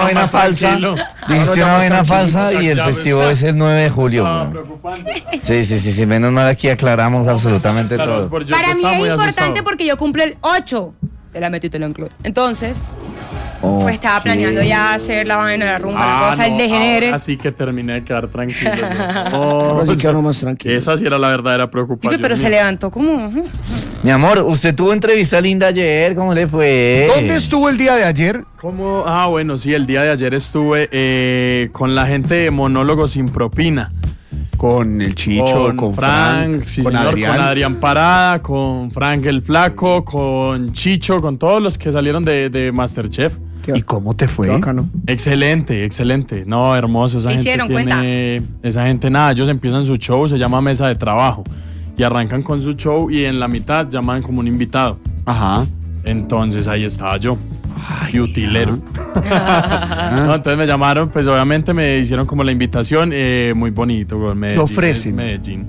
vaina falsa. Dijiste una vaina falsa y el festivo es el 9 de julio. Sí, menos mal aquí aclaramos absolutamente todo. Para mí es importante porque yo cumplo el 8 de la Metí Telonclo. Entonces, pues estaba planeando ya hacer la vaina de la rumba, la cosa, el degenere. Así que terminé de quedar tranquilo. Así que más tranquilo. Esa sí era la verdadera preocupación. Pero se levantó como... Mi amor, usted tuvo entrevista linda ayer, ¿cómo le fue? ¿Dónde estuvo el día de ayer? ¿Cómo? Bueno, sí, el día de ayer estuve con la gente de Monólogos Sin Propina. Con el Chicho, con Frank, sí, con señor, Adrián. con Adrián Parada, con Frank el Flaco, con Chicho, con todos los que salieron de MasterChef. ¿Y cómo te fue? Excelente. No, hermoso. Esa gente hicieron? Esa gente, nada, ellos empiezan su show, se llama Mesa de Trabajo. Y arrancan con su show y en la mitad llaman como un invitado. Ajá. Entonces ahí estaba yo. Y utilero. No, entonces me llamaron, pues obviamente me hicieron como la invitación, muy bonito, güey. ¿Qué ofrecen? Medellín.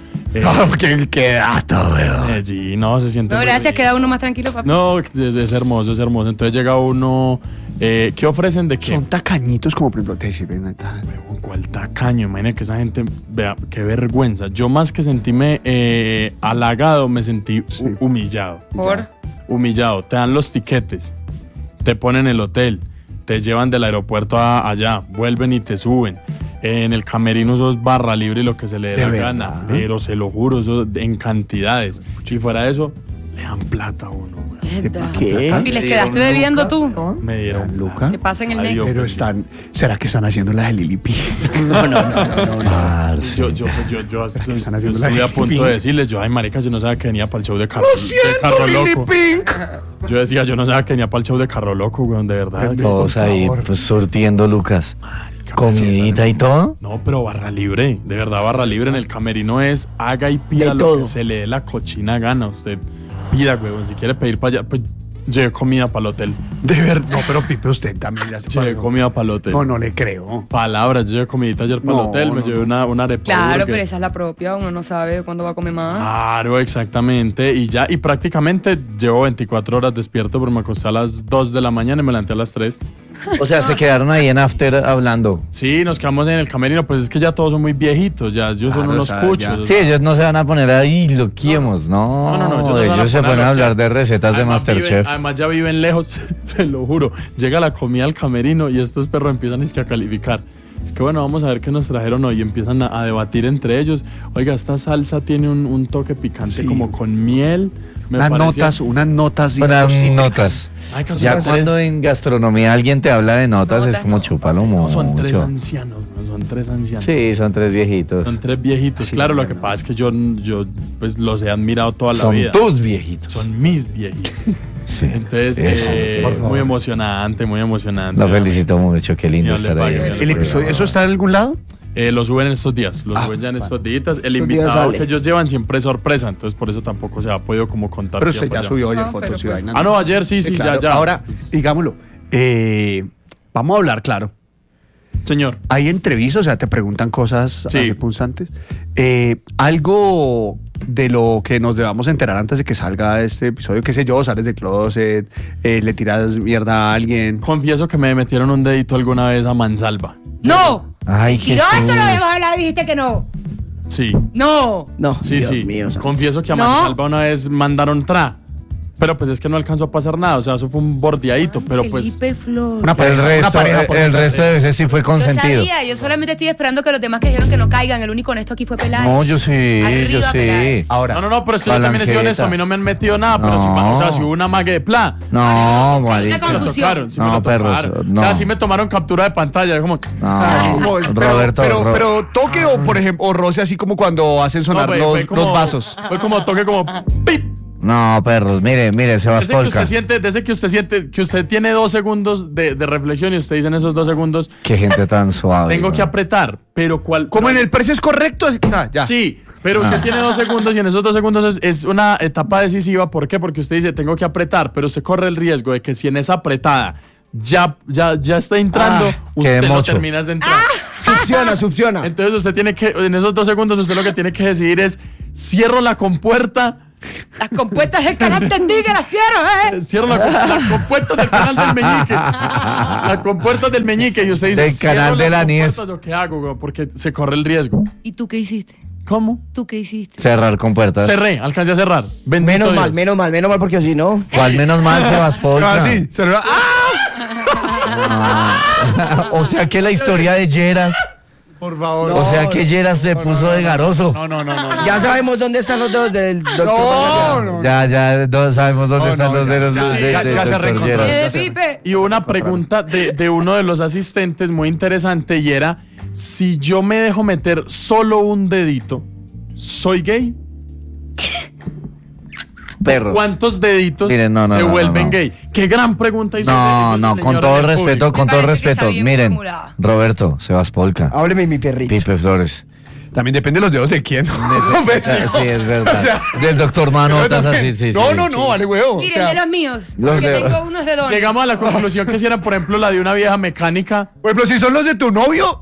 Qué dato, weón. Medellín, no, se siente. No, gracias, queda uno más tranquilo, papi. No, es hermoso. Entonces llega uno. ¿Qué ofrecen de qué? Son tacañitos como por ejemplo te sirven tal. ¿Cuál tacaño? Imagínate que esa gente, vea, qué vergüenza. Yo más que sentirme halagado, me sentí humillado. ¿Por? Humillado. Te dan los tiquetes, te ponen el hotel, te llevan del aeropuerto allá, vuelven y te suben. En el camerino sos barra libre y lo que se le dé la gana. Pero se lo juro, eso en cantidades. Y fuera de eso, le dan plata a uno. ¿Qué? ¿Y les quedaste debiendo tú? Me dieron Luca. ¿Qué pasa en el negro? Pero ¿será que están haciendo la de Lili Pi? No. Yo estuve a punto de decirles, ay marica, yo no sabía que venía para el show de Carro Loco. Yo decía, yo no sabía que venía para el show de Carro Loco, weón, de verdad. Todos ahí, pues surtiendo, Lucas. ¿Comidita y todo? No, pero barra libre, de verdad, barra libre en el camerino es haga y pida lo que se le dé la cochina gana. Usted pida, weón, si quiere pedir para allá, pues lleve comida para el hotel. De verdad, no, pero Pipe, usted también le hace lleve comida para el hotel. No le creo. Palabras, yo llevé comidita ayer para el hotel, me llevé una arepa. Claro, pero esa es la propia, uno no sabe cuándo va a comer más. Claro, exactamente, y prácticamente llevo 24 horas despierto, pero me acosté a las 2 de la mañana y me levanté a las 3. O sea, se quedaron ahí en after hablando. Sí, nos quedamos en el camerino, pues es que ya todos son muy viejitos, ya ellos son unos cuchos. Sí, ellos no se van a poner ahí loquiemos, no. Ellos se ponen a hablar de recetas de MasterChef. Además ya viven lejos, se lo juro. Llega la comida al camerino y estos perros empiezan a calificar. Es que bueno, vamos a ver qué nos trajeron hoy. Empiezan a debatir entre ellos. Oiga, esta salsa tiene un toque picante como con miel. Unas notas. Ay, ya cuando en gastronomía alguien te habla de notas es como chúpalo mucho. Son 3 ancianos. Sí, son 3 viejitos. Son 3 viejitos. Sí, claro, lo que pasa es que yo pues los he admirado toda la vida. Son tus viejitos. Son mis viejitos. Sí. Entonces, muy emocionante. Lo felicito mucho, qué lindo estar ahí. ¿El episodio, eso está en algún lado? Lo suben en estos días, suben ya en estos días. El invitado que ellos llevan siempre es sorpresa, entonces por eso tampoco se ha podido como contar. Pero usted ya subió hoy fotos y vainas. No, ayer sí, claro. ya. Ahora, digámoslo, vamos a hablar claro. Señor. Hay entrevistas, o sea, te preguntan cosas punzantes. Algo de lo que nos debamos enterar antes de que salga este episodio, qué sé yo, sales del closet, le tiras mierda a alguien. Confieso que me metieron un dedito alguna vez a mansalva. ¡No! Ay, Mentiroso, lo habíamos hablado, dijiste que no. Sí. No. Sí, Dios sí. Mío, confieso que a mansalva una vez mandaron pero pues es que no alcanzó a pasar nada, o sea, eso fue un bordeadito, pero pues... Felipe Flor. El resto de veces sí fue consentido. Yo sabía, yo solamente estoy esperando que los demás que dijeron que no caigan, el único honesto aquí fue Peláez. No, yo sí. Ahora. No, pero es que yo también he sido honesto, a mí no me han metido nada, pero si hubo una mague de pla. No, una confusión. No, perros. O sea, sí me tomaron captura de pantalla, como... Roberto. Pero toque o, por ejemplo, o roce así como cuando hacen sonar los vasos. Fue como toque como... ¡pip! No, perros, mire, Sebastolca. Desde que usted siente que usted tiene 2 segundos de reflexión y usted dice en esos 2 segundos... Qué gente tan suave. Tengo que apretar, pero ¿cuál? Como en el precio es correcto, ya. Sí, pero usted tiene 2 segundos y en esos 2 segundos es una etapa decisiva. ¿Por qué? Porque usted dice, tengo que apretar, pero usted corre el riesgo de que si en esa apretada ya está entrando, usted no termina de entrar. Succiona. Entonces usted tiene que, en esos 2 segundos, usted lo que tiene que decidir es, cierro la compuerta Las compuestas del canal Tendí que las cierro, Cierro las compuertas del canal del Meñique. Las compuertas del Meñique. Y usted dice, del canal de la Nies. ¿Qué hago? Porque se corre el riesgo. ¿Y tú qué hiciste? ¿Cómo? ¿Tú qué hiciste? Cerrar compuertas. Cerré, alcancé a cerrar. Menos mal, porque si no. ¿Cuál menos mal, Sebaspolka? Sí, cerrar. O sea que la historia de Lleras. Por favor. O sea que Lleras se puso de garoso. No. Ya sabemos dónde están los dedos del doctor. No. Ya sabemos dónde están los dedos Ya se reencontró. Pipe. Y una pregunta de uno de los asistentes muy interesante y era, si yo me dejo meter solo un dedito, ¿soy gay? Perros. ¿Cuántos deditos Miren, te vuelven gay? Qué gran pregunta hizo ese con todo el respeto, Me parece que está bien miren, formulada. Roberto, Sebaspolka, Hábleme, mi perrito. Pipe Flores. También depende de los dedos de quién. Sí, es verdad. O sea, del doctor Manotas, así, sí. No, vale, huevo. Miren, de los míos. Los Porque dedos. tengo unos de dones. Llegamos a la conclusión que si era, por ejemplo, la de una vieja mecánica. Por ejemplo, si son los de tu novio.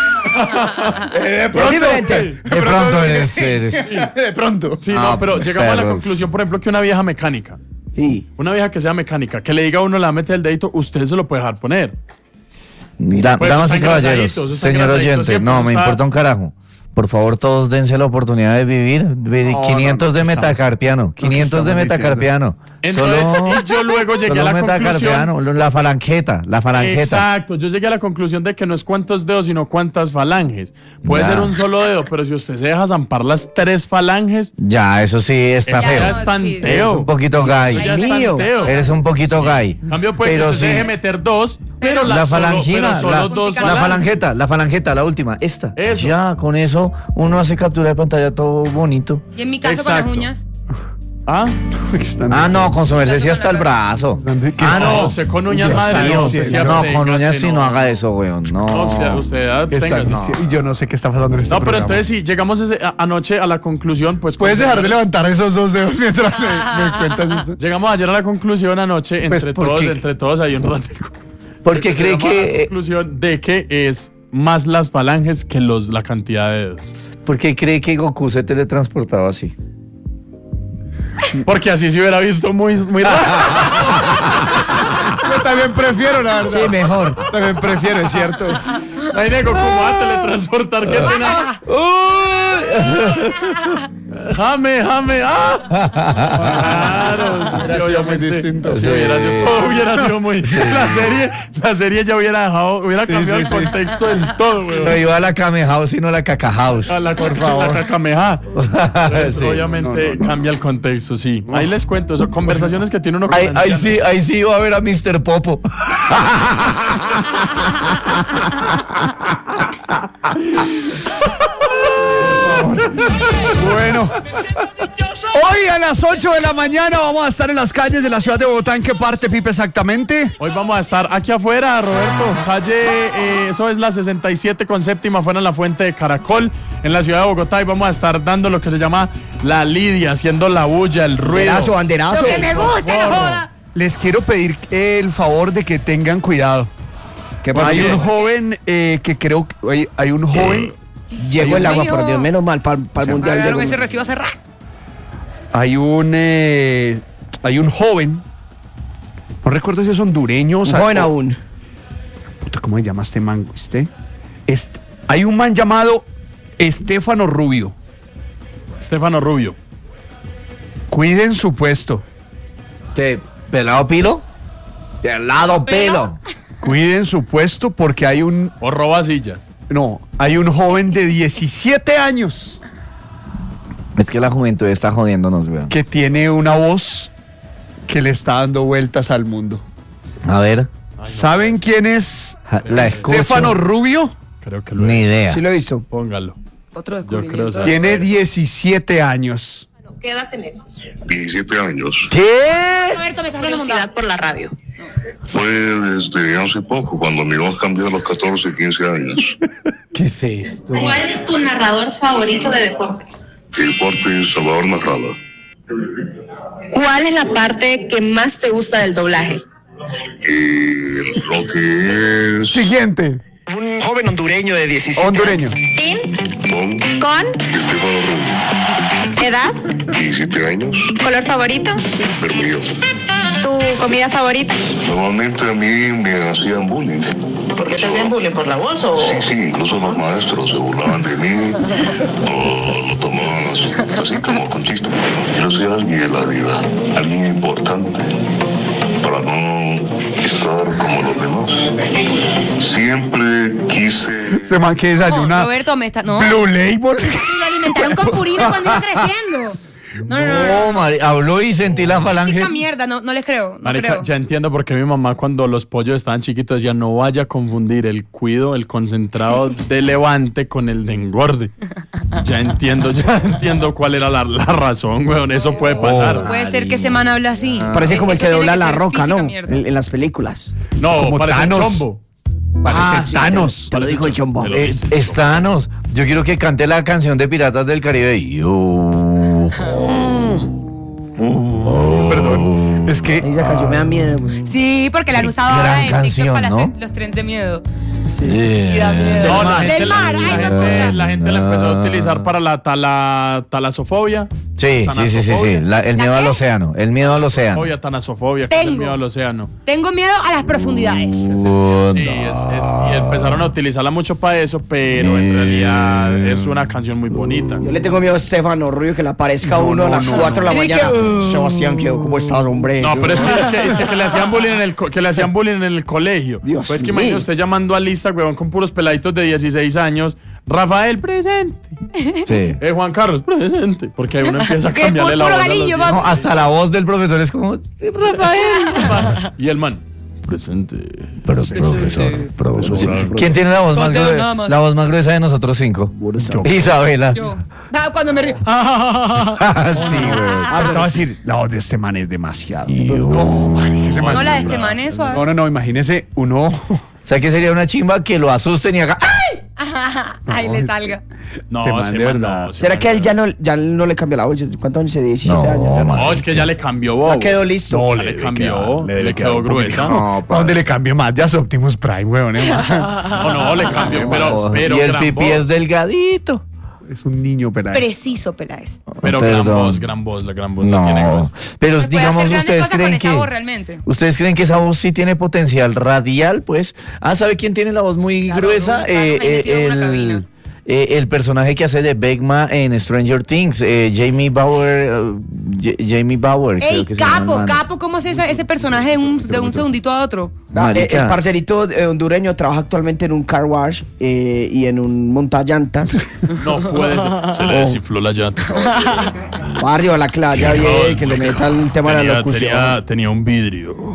De pronto. diferente. De pronto eres. De pronto. Sí, Ah, no, pero llegamos a la perros. conclusión, por ejemplo, que una vieja mecánica, Sí. una vieja que sea mecánica, que le diga a uno, le va a meter el dedito, usted se lo puede dejar poner. Pues, Damas y están caballeros, grasaditos, están señor grasaditos, oyente, siempre no, me está- importa un carajo. Por favor, todos dense la oportunidad de vivir. 500 de metacarpiano. 500 de estamos metacarpiano. Entonces, y yo luego llegué solo a la metacarpiano, conclusión. la falanjeta. Exacto, yo llegué a la conclusión de que no es cuántos dedos, sino cuántas falanges. Puede Ya. ser un solo dedo, pero si usted se deja zampar las 3 falanges, Ya, eso sí está eso ya feo. es sí. Eres tanteo. un poquito gay. Eso ya es mío. tanteo. Eres un poquito gay. En cambio, puede Pero que usted sí. deje meter 2, pero La falangina, solo la, dos la falanges. falangeta, la última, esta. Eso. Ya, con eso uno hace captura de pantalla todo bonito. Y en mi caso Exacto. con las uñas. ¿Ah? No, con su merced sí hasta el brazo. No, usted con uñas madre, no, usted sí No, con absténgase, uñas sí no haga eso, weón. No, usted absténgase. Y yo no sé qué está pasando en este No, pero programa. entonces si llegamos anoche a la conclusión, pues... ¿Puedes dejar de levantar esos dos dedos mientras me cuentas esto? Llegamos ayer a la conclusión anoche, Pues, ¿por qué? entre todos hay un ratico. Porque cree Llegamos a la que conclusión de que es más las falanges que la cantidad de dedos. porque cree que Goku se teletransportaba así. Porque así se hubiera visto muy raro. Yo también prefiero, la verdad. Sí, mejor. También prefiero, es cierto. Ay, nego, ¿cómo va a teletransportar? ¿Qué pena? Jame, claro. Sí, sido muy distinto. Sí, todo hubiera sido muy... La serie ya hubiera cambiado el contexto del todo, No güey. iba a la Kame House, sino a la Caca House. Por favor. La cacameja. Pues, Sí. obviamente cambia el contexto, sí. Ahí les cuento, eso, conversaciones que tiene uno con ancianos. Ahí sí iba a ver a Mr. Popo. Bueno, hoy a las 8 de la mañana vamos a estar en las calles de la ciudad de Bogotá. ¿En qué parte, Pipe, exactamente? Hoy vamos a estar aquí afuera, Roberto, calle, eso es la 67 con séptima, afuera en la Fuente de Caracol, en la ciudad de Bogotá, y vamos a estar dando lo que se llama la lidia, haciendo la bulla, el ruido. Banderazo. Lo que me gusta, no joda. Les quiero pedir el favor de que tengan cuidado. ¿Qué Hay pasó? un joven que creo que hay un joven. Llegó el agua, mío. por Dios. Menos mal, para el mundial. Claro llegó. que se reciba cerrar. Hay un joven. No recuerdo si es hondureño o Un joven aún. Puta, ¿cómo se llama este man? Hay un man llamado Estefano Rubio. Estefano Rubio. Cuiden su puesto. ¿Qué? ¿Pelado pilo? Pelado pelo. Cuiden su puesto porque hay un O roba sillas. joven de 17 años Es que la juventud está jodiéndonos, weón. que tiene una voz que le está dando vueltas al mundo. A ver, ¿Saben quién es la escucho. Estefano Rubio? Creo que lo Ni es. idea. Sí lo he visto. Póngalo. Otro Yo creo descubrimiento. que- Tiene 17 años. ¿Qué edad tenés? 17 años. ¿Qué? Roberto, me estás dando Curiosidad por la radio. Fue desde hace poco, cuando mi voz cambió a los 14, 15 años. ¿Qué es esto? ¿Cuál es tu narrador favorito de deportes? Deportes Salvador Narrada. ¿Cuál es la parte que más te gusta del doblaje? Lo que es Siguiente. Un joven hondureño de 17 Hondureño. ¿En? con ¿Con? Estefano Rubio. ¿Edad? 17 años. ¿Color favorito? Vermelho. ¿Tu comida favorita? Normalmente a mí me hacían bullying. ¿Por qué te hacían bullying? ¿Por la voz o...? Sí, incluso los maestros se burlaban de mí o lo tomaban así como con chiste. Quiero ser alguien en la vida, alguien importante, para no estar como los demás. Siempre quise... Se man que desayuna. Roberto, me está... No. Blue Label. Lo alimentaron con purina cuando iba creciendo. No. Mari, habló y sentí la falange. Esta mierda, no les creo. No Marica, creo. ya entiendo por qué mi mamá cuando los pollos estaban chiquitos decía no vaya a confundir el cuido, el concentrado de levante con el de engorde. Ya entiendo cuál era la razón, weón. Eso puede pasar. Puede ser que ese man habla así. Parece como el que Eso dobla tiene La ser Roca, física ¿no? mierda. En las películas. No, Como parece Thanos. Chombo. Parece Sí, Thanos. te lo dijo el chombo. Te lo dice. Es Thanos. Yo quiero que cante la canción de Piratas del Caribe. Perdón. Es que Esa canción me da miedo, güey. Sí, porque la han usado Gran ahora en canción, TikTok para ¿no? los trends de miedo. Sí. Y da miedo. No, la gente, Del mar, ay, no puta. la gente la empezó a utilizar para la talasofobia. Sí. El miedo ¿La al qué? océano. El miedo al océano. Tanasofobia, que es el Tengo. miedo al océano. Tengo miedo a las profundidades. Sí, y empezaron a utilizarla mucho para eso, pero en realidad es una canción muy bonita. Yo le tengo miedo a Estefano Rubio que le aparezca uno a las 4 de la Y que, mañana. Sebastián, ¿cómo estás, hombre? No, pero es que le hacían bullying en el colegio. Dios Pues que mío. imagínate usted llamando a lista, huevón, con puros peladitos de 16 años. Rafael, presente. Sí. Juan Carlos, presente. Porque uno empieza a Que cambiarle la puro voz a los galillo, niños. No, hasta la voz del profesor es como Rafael. Y el man, presente. Profesor. ¿Quién tiene la voz más Conteo nada gruesa? más. La voz más gruesa de nosotros 5. Isabela. Yo. Cuando me río. Sí, güey. te voy a decir, la voz de este man es demasiado. No, No, la de este man es suave. No, imagínese uno. O sea que sería una chimba que lo asusten y haga ¡ay! Ahí le salga. No, Ese man, ese de man verdad. no, ese ¿Será man que él ya no le cambia la voz? ¿Cuántos años? 17 No, años. man. No, es que ya le cambió voz. Ya quedó listo. No, le cambió. Le quedó gruesa. No, ¿a dónde le cambie más? Ya es Optimus Prime, weón. No, le cambió. Pero y el gran pipí voz. es delgadito. Es un niño, pero. Preciso, Peláez. Pero Perdón. gran voz, la gran voz no tiene No, voz. pero Se puede digamos, hacer grandes ustedes cosas con creen esa voz que realmente. ustedes creen que esa voz sí tiene potencial radial, pues. ¿Sabe quién tiene la voz muy Claro, gruesa? no, claro, me he metido en una cabina. El personaje que hace de Vegma en Stranger Things, Jamie Bauer. Creo Ey, que se llama el man. capo, ¿cómo hace ese personaje de un segundito a otro? Marica. El parcerito hondureño trabaja actualmente en un car wash y en un montallantas. No puede ser. Se le desinfló la llanta. Barrio a la claya, bien, que le meta el tema de la locución. Tenía un vidrio.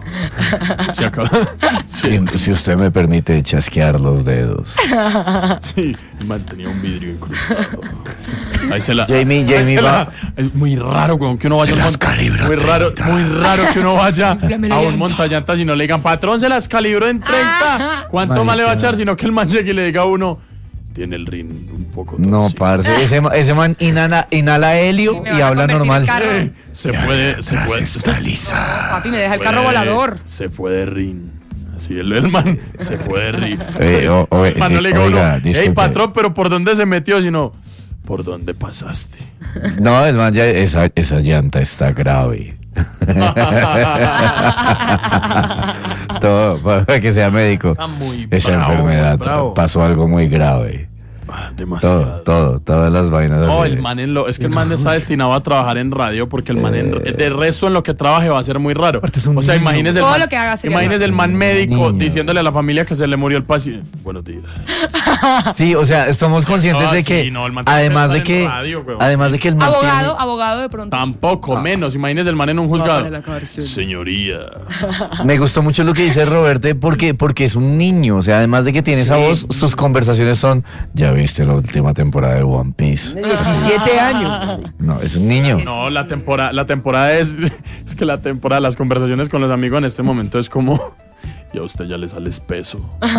Se acabó. Si usted me permite chasquear los dedos. Sí, el man tenía un vidrio incrustado. Ahí se la. Jamie Es muy raro, weón, que uno vaya a un muy raro que uno vaya a un montallantas y no le digan, patrón, se las calibró en 30. ¿Cuánto más le va a echar? Sino que el man llegue y le diga a uno, tiene el rin un poco torcido. No, parce, ese man inhala helio Me y van a habla convertir normal. el carro. Se puede. Papi, me deja el carro volador. Se fue de rin. Así el man se fue de rin. El Man, no le digo oiga, uno, hey disculpe. patrón, pero ¿por dónde se metió? Sino, ¿por dónde pasaste? No, el man ya, esa llanta está grave. Todo para que sea médico. Está muy Esa bravo, enfermedad muy bravo. pasó algo muy grave. Demasiado. Todas las vainas. No, así. el man es que el man está destinado a trabajar en radio porque el man de resto en lo que trabaje va a ser muy raro. O sea, imagínese el Todo man, lo que haga sería imagínese el man médico Niño. diciéndole a la familia que se le murió el paciente. Buenos días. Sí, o sea, somos conscientes No, de que, sí, no, el man tiene que además de estar que, en radio, weón. además de que el man Abogado de pronto. Tampoco, Ah. menos. Imagínese el man en un juzgado. para la cárcel. Señoría. me gustó mucho lo que dice Roberto porque es un niño, o sea, además de que tiene esa voz, sus conversaciones son, ya viste la última temporada de One Piece. 17 años. No, es un niño. No, la temporada es que la temporada, las conversaciones con los amigos en este momento es como, y a usted ya le sale espeso.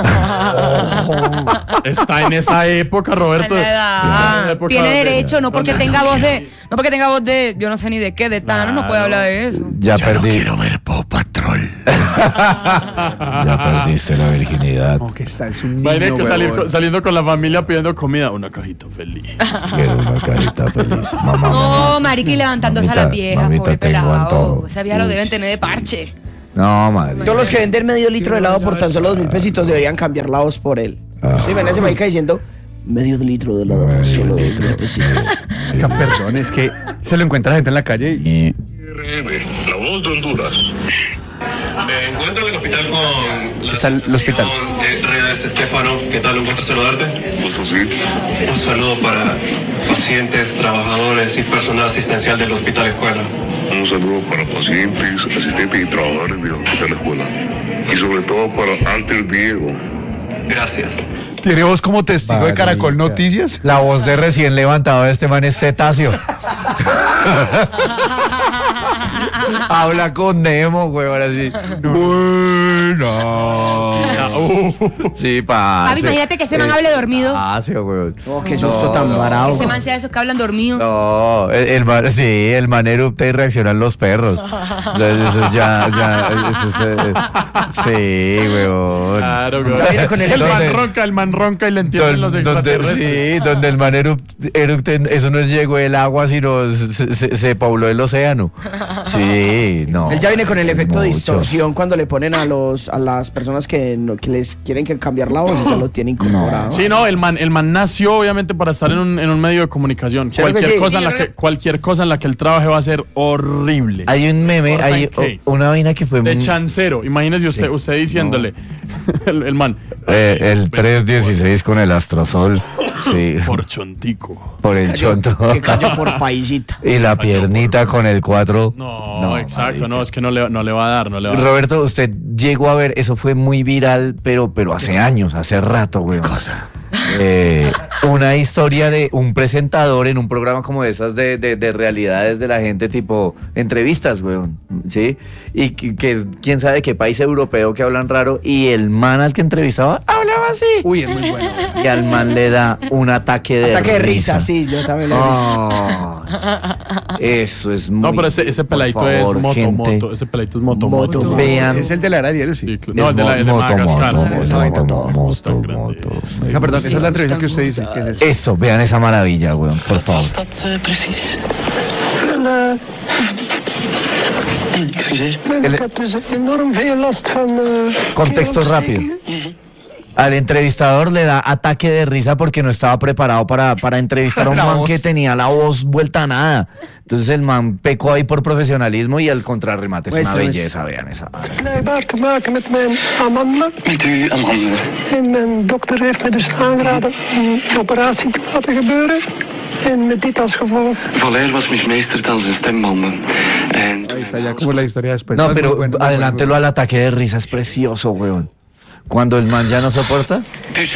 Está en esa época, Roberto. Está en la época Tiene donde- derecho, no porque tenga voz de, yo no sé ni de qué, de Thanos, no puede hablar de eso. Ya perdí. ver Paw Patrol. Ya perdiste la virginidad. Como que está, es un Imagínate niño, que huevón. saliendo con la familia pidiendo comida, una cajita feliz. Quiero una carita feliz. Mamá, No, mamá. marica, y levantándose a las Mamita, viejas, mamita, pobre tengo pelado. antojo. Esa vieja lo Uy. deben tener de parche. No, madre. Todos los que venden medio litro de helado por tan solo 2.000 pesitos deberían cambiar la voz por él. Sí, ven a ese marica diciendo medio litro de helado por solo 2.000 pesitos. Oiga, perdón, es que se lo encuentra la gente en la calle y... RM, la voz de Honduras. Me encuentro en el hospital con la Está el hospital. Reyes Estefano. ¿Qué tal? Un gusto saludarte. Gusto, sí. Un saludo para pacientes, trabajadores y personal asistencial del Hospital Escuela. Un saludo para pacientes, asistentes y trabajadores del Hospital Escuela. Y sobre todo para Alter Diego. Gracias. ¿Tiene voz como testigo de Caracol Noticias? La voz de recién levantado de este man es cetáceo. Habla con Nemo, güey, ahora sí. Sí, Papi, imagínate que ese man hable dormido. Cetáceo, güey. Oh, qué susto tan varado. Que ese man sea de esos que hablan dormido. No, el man, sí, el man erupta y reaccionan los perros. Entonces, eso ya, sí, weón. Claro, güey. Ya viene con el El man ronca y le entienden los extraterrestres. Sí, donde el man eructe, eso no es llegó el agua, sino se pobló el océano. Sí, no. Él ya viene con el efecto de Mucho. distorsión cuando le ponen a las personas que les quieren cambiar la voz, ya lo tienen incorporado. Sí, no, el man nació obviamente para estar en un medio de comunicación. Claro que Cualquier sí. cosa en la que él trabaje va a ser horrible. Hay un meme, ¿Por hay qué? una vaina que fue De muy- chancero. Imagínese usted diciéndole. El man. el 316 con el astrosol. Sí. Por chontico. Por el chonto. Que cayó por paisita. Y la piernita con el 4. No, exacto, marica. no, es que no le va a dar, no le va a dar. Roberto, usted llegó a ver, eso fue muy viral, pero hace años, hace rato, güey. Una historia de un presentador en un programa como esas de realidades de la gente, tipo entrevistas, güey, ¿sí? Y que es quién sabe qué país europeo que hablan raro, y el man al que entrevistaba hablaba así. Uy, es muy bueno. Y al man le da un ataque de risa, sí, yo también lo he visto. Eso es muy... No, pero ese peladito por favor, es gente. moto. Ese peladito es moto. Vean. Es el de la era de hielo, sí. No, el de Madagascar. Moto. Oiga, perdón, esa es la entrevista que usted dice. ¿Qué es eso? Eso, vean esa maravilla, weón, por favor. precies? Excuseer. El- Ik had dus enorm veel last van... Contexto rápido. Al entrevistador le da ataque de risa porque no estaba preparado para entrevistar a un La man voz. que tenía la voz vuelta a nada. Entonces el man pecó ahí por profesionalismo y el contrarremate es Pues, una pues. belleza, vean esa. Blijkbaar te maken met mijn amandelen. Met uw amandelen. En mijn dokter heeft me dus aangeraden een operatie te laten gebeuren. En met dit als gevolg. Valère was mismeesterd aan zijn stembanden. En Ahí está ya como la historia después. No, Es muy pero bueno, muy adelántelo bueno. al ataque de risa, es precioso, weón. Cuando el man ya no soporta. dus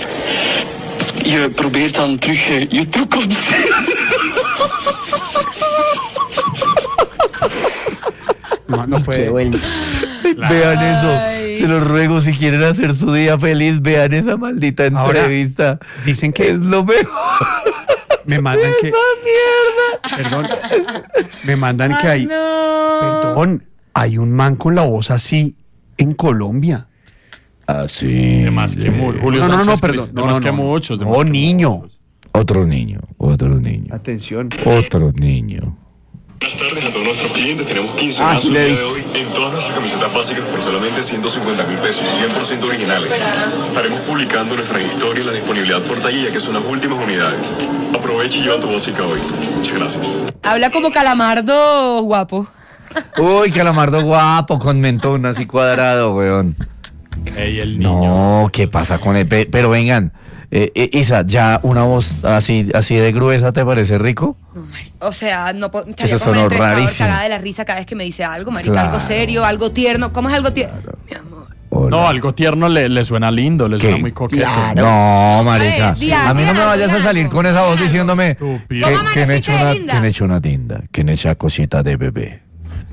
je probeert dan terug je toekomst. No puede. Qué bueno. Vean eso, se los ruego, si quieren hacer su día feliz, vean esa maldita Ahora, entrevista. dicen que- es lo mejor. Me mandan que... Perdón. Me mandan que hay... Perdón, hay un man con la voz así en Colombia. Así. De más que Julio No, Sánchez perdón. Cristo, de más que muchos. de más No, que niño. muchos. Otro niño. Atención. Otro niño. Buenas tardes a todos nuestros clientes. Tenemos 15 Ah, más sí el le día he de hoy en todas nuestras camisetas básicas por solamente 150.000 pesos, 100% originales. Estaremos publicando nuestras historias, la disponibilidad por taquilla, que son las últimas unidades. Aprovecha y lleva tu básica hoy. Muchas gracias. Habla como Calamardo guapo. Uy, calamardo guapo, con mentón así cuadrado, weón. Ey, el niño. No, ¿qué pasa con él? Pero vengan, Isa, ¿ya una voz así de gruesa te parece rico? O sea, no Eso estaría como sonó el entrevistador rarísimo. cagada de la risa cada vez que me dice algo, marica, Claro. algo serio, algo tierno. ¿Cómo es algo tierno? Hola. No, algo tierno le suena lindo, le suena ¿Qué? muy coqueto. Claro. No, marica. Ay, Diana, A mí no me Diana, vayas a Diana. salir con esa voz diciéndome Estúpido. que ¿Cómo me amaneciste echo de una, linda? que me echo una tinda, que me echa cosita de bebé.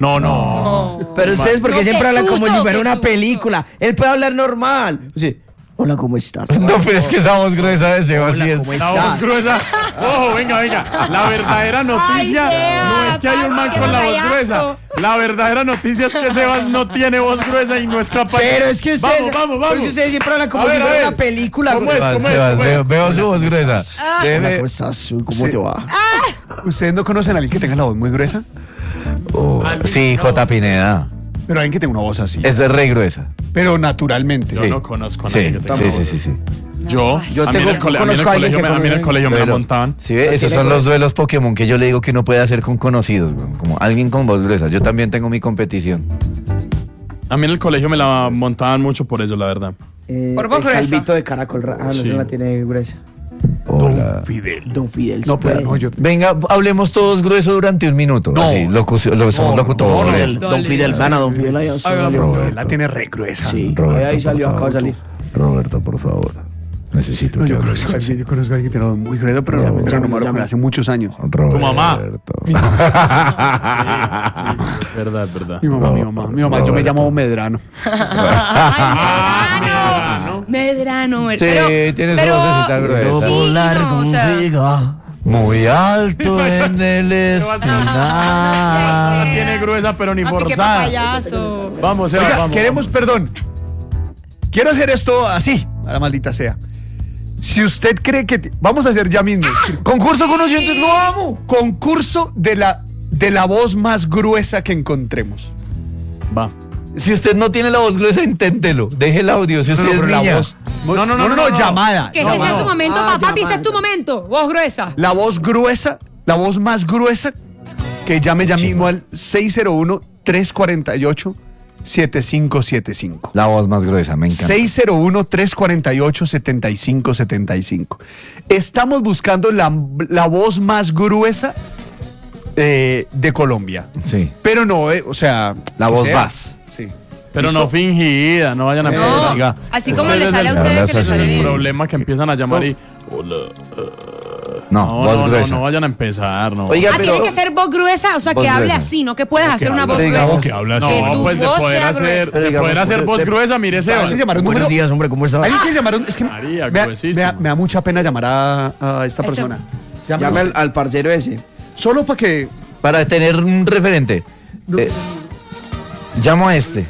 No. Pero ustedes, porque No, siempre qué hablan como susto, si fuera qué una susto. película. Él puede hablar normal. Sí. Hola, ¿cómo estás? No, pero es que esa voz gruesa de Sebastián. ¿cómo La voz gruesa. Ojo, venga. La verdadera noticia no es que hay un man con la voz gruesa. La verdadera noticia es que Sebas no tiene voz gruesa y no es capaz. Pero es que ustedes, Vamos. pero es que ustedes siempre hablan como si fuera una película. ¿Cómo es? Veo su voz gruesa. Hola, ¿cómo estás? ¿Cómo te va? ¿Ustedes no conocen a alguien que tenga la voz muy gruesa? Sí, J. Pineda. Pero alguien que tenga una voz así. Es re gruesa. Pero naturalmente. Yo no conozco a nadie que tenga voz. Sí. Yo Yo a mí en el colegio me la montaban. Sí, esos son los duelos Pokémon que yo le digo que uno puede hacer con conocidos, güey. Como alguien con voz gruesa. Yo también tengo mi competición. A mí en el colegio me la montaban mucho por eso, la verdad. Por voz el gruesa. calvito de caracol. No Sí. se la tiene gruesa. Hola. Don Fidel. No, pero no, yo. Venga, hablemos todos grueso durante un minuto. No. Así, somos locutores. Don Fidel, van a Don Fidel. Ahí salió. La tiene re gruesa. Sí, Roberto, ahí salió, por acaba de favor. salir. Roberto, por favor. Necesito No, que yo hables. conozco a alguien que tiene una voz muy gruesa, pero no me lo hace muchos años. Tu mamá. Roberto. Sí, verdad. Mi mamá, yo me llamo Medrano. Medrano. Sí, tienes una vocecita gruesa. Muy alto en el La esquinar. tiene gruesa, pero ni Papi, qué forzada. payaso. Vamos, Sebas, Oiga, vamos. queremos perdón. Quiero hacer esto así, a la maldita sea. Si usted cree que... Vamos a hacer ya mismo. Concurso con oyentes, lo amo. Concurso de la voz más gruesa que encontremos. Va. Si usted no tiene la voz gruesa, inténtelo. Deje el audio. Si usted es pero la niña. voz... No, llamada. Que este sea su momento, Ah, papá. Este llamada. es tu momento. Voz gruesa. La voz gruesa, la voz más gruesa, que llame ya mismo al 601-348-7575. La voz más gruesa, me encanta. 601-348-7575. Estamos buscando la voz más gruesa de Colombia. Sí. Pero no, o sea... La que voz sea. vas. Sí. Pero no fingida, no vayan a No, empezar. así como le sale a ustedes, que le sale el bien. problema que empiezan a llamar y... No, voz gruesa. No vayan a empezar, no. Oiga, Ah, tiene que ser voz gruesa, o sea, Voz que hable gruesa. así, no que puedas hacer una voz Venga, gruesa. que habla así. Que No, tu pues de voz poder sea hacer, gruesa. de poder hacer voz gruesa, mire Sebas. ¿Alguien llamar un Buenos número? días, hombre, ¿cómo estás? ¿Alguien quiere llamar un...? Es que María, me gruesísimo. da mucha pena llamar a esta persona. Llame al parcero ese. Solo para que... Para tener un referente. Llamo a este.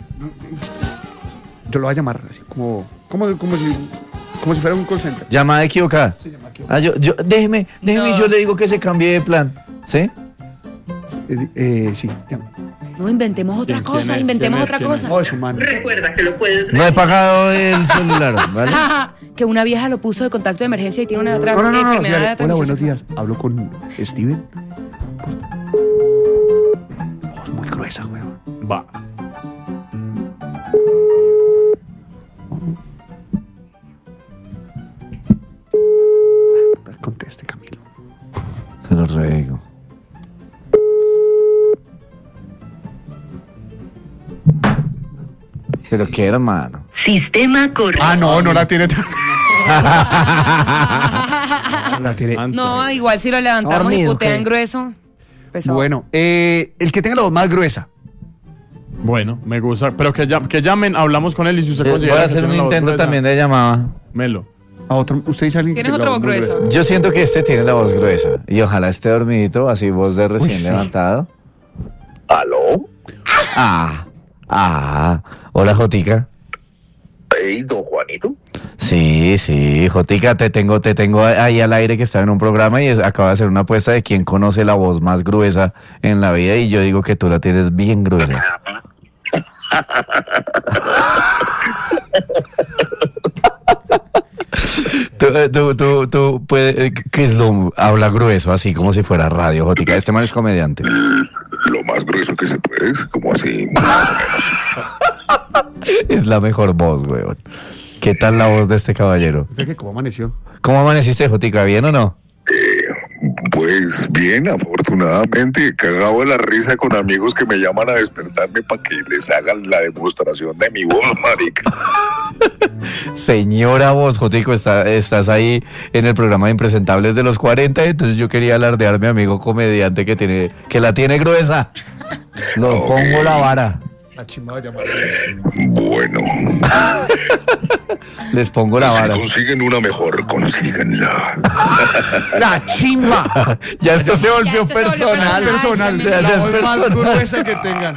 Yo lo voy a llamar así, como si fuera un call center. Llamada equivocada. Déjeme, No. yo le digo que se cambie de plan. ¿Sí? Sí, llama. No, inventemos otra ¿Quién cosa, es? inventemos ¿Quién es? otra cosa. Oh, es humano. Recuerda que lo puedes No he pagado el celular, ¿vale? Que una vieja lo puso de contacto de emergencia y tiene una otra No, enfermedad dígale, de hola, transmisión buenos sexual. días. Hablo con Steven. Voz muy gruesa, weón. Va. Conteste, Camilo. Se lo ruego. Pero qué, hermano. Sistema correcto. Ah, no la tiene. La tiene. No, igual si lo levantamos y Dormido, putean ¿qué? grueso. pesado. Bueno, el que tenga la voz más gruesa. Bueno, me gusta. Pero que llamen, hablamos con él y si usted Voy considera a que hacer un tiene la voz intento gruesa, también de llamada. Melo. A otro, usted dice alguien que ¿Tienes tenga otra la voz muy gruesa? Yo siento que este tiene la voz gruesa. Y ojalá esté dormidito, así voz de recién sí. levantado. ¿Aló? Hola, Jotica. Hey, don Juanito. Sí, Jotica, te tengo ahí al aire que estaba en un programa y acaba de hacer una apuesta de quién conoce la voz más gruesa en la vida y yo digo que tú la tienes bien gruesa. Tú puedes, ¿qué es lo habla grueso así como si fuera radio, Jotica? Este man es comediante. Lo más grueso que se puede, es como así, más o menos. Es la mejor voz, weón. ¿Qué tal la voz de este caballero? ¿Usted qué? ¿Cómo amaneció? ¿Cómo amaneciste, Jotica? ¿Bien o no? Pues bien, afortunadamente, cagado de la risa con amigos que me llaman a despertarme para que les hagan la demostración de mi voz, marica. Señora voz, Jotico, estás ahí en el programa de Impresentables de los 40, entonces yo quería alardear a mi amigo comediante que la tiene gruesa. Lo pongo la vara. La chimba de llamar. Bueno, Les pongo la vara. Si consiguen una mejor, consíguenla. La chimba. Ya esto se volvió personal. La voz más gruesa que tengan.